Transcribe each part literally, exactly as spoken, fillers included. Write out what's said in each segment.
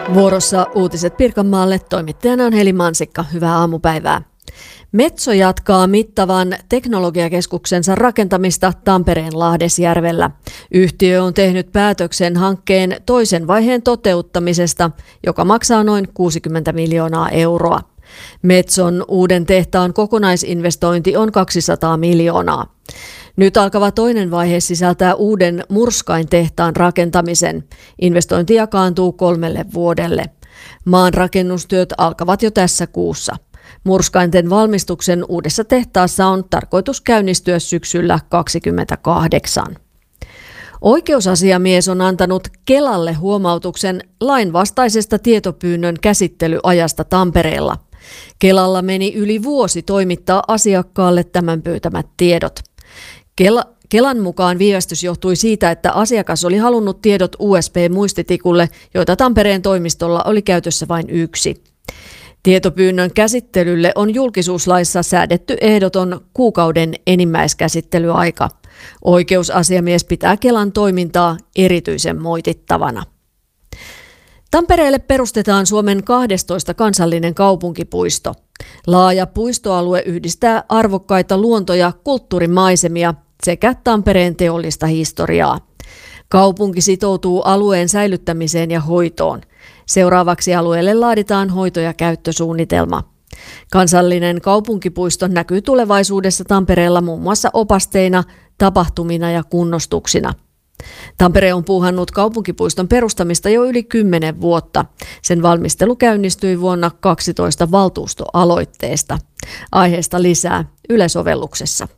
Vuorossa uutiset Pirkanmaalle, toimittajana on Heli Mansikka. Hyvää aamupäivää. Metso jatkaa mittavan teknologiakeskuksensa rakentamista Tampereen Lahdesjärvellä. Yhtiö on tehnyt päätöksen hankkeen toisen vaiheen toteuttamisesta, joka maksaa noin kuusikymmentä miljoonaa euroa. Metson uuden tehtaan kokonaisinvestointi on kaksisataa miljoonaa. Nyt alkava toinen vaihe sisältää uuden Murskain tehtaan rakentamisen. Investointi jakaantuu kolmelle vuodelle. Maanrakennustyöt alkavat jo tässä kuussa. Murskainten valmistuksen uudessa tehtaassa on tarkoitus käynnistyä syksyllä kaksikymmentäkahdeksan. Oikeusasiamies on antanut Kelalle huomautuksen lainvastaisesta tietopyynnön käsittelyajasta Tampereella. Kelalla meni yli vuosi toimittaa asiakkaalle tämän pyytämät tiedot. Kela, Kelan mukaan viivästys johtui siitä, että asiakas oli halunnut tiedot U S B-muistitikulle, joita Tampereen toimistolla oli käytössä vain yksi. Tietopyynnön käsittelylle on julkisuuslaissa säädetty ehdoton kuukauden enimmäiskäsittelyaika. Oikeusasiamies pitää Kelan toimintaa erityisen moitittavana. Tampereelle perustetaan Suomen kahdestoista kansallinen kaupunkipuisto. Laaja puistoalue yhdistää arvokkaita luonto- ja kulttuurimaisemia sekä Tampereen teollista historiaa. Kaupunki sitoutuu alueen säilyttämiseen ja hoitoon. Seuraavaksi alueelle laaditaan hoito- ja käyttösuunnitelma. Kansallinen kaupunkipuisto näkyy tulevaisuudessa Tampereella muun muassa opasteina, tapahtumina ja kunnostuksina. Tampere on puuhannut kaupunkipuiston perustamista jo yli kymmenen vuotta. Sen valmistelu käynnistyi vuonna kaksitoista valtuustoaloitteesta. Aiheesta lisää Yle-sovelluksessa.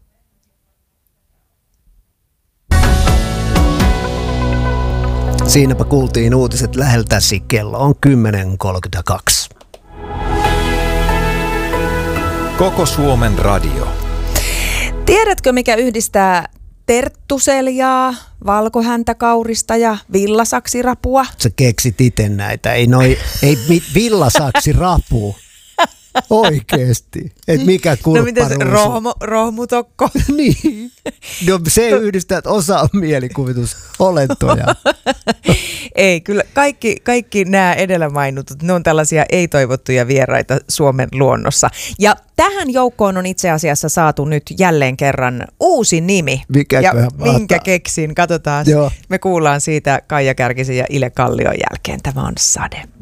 Siinäpä kuultiin uutiset läheltäsi. Kello on kymmenen kolmekymmentäkaksi. Koko Suomen radio. Tiedätkö, mikä yhdistää terttuseljaa, valkohäntäkaurista ja villasaksirapua? Sä keksit itse näitä. Ei, noi, ei villasaksirapu. Oikeesti. Et mikä kurpparuusu. No miten se rohmu, rohmutokko? Niin. No se yhdistää, että osa on mielikuvitusolentoja. Ei, kyllä kaikki, kaikki nämä edellä mainitut, ne on tällaisia ei-toivottuja vieraita Suomen luonnossa. Ja tähän joukkoon on itse asiassa saatu nyt jälleen kerran uusi nimi. Mikäköhän ja mahtaa? Minkä keksin, katsotaan. Joo. Me kuullaan siitä Kaija Kärkisen ja Ile Kallion jälkeen. Tämä on Sade.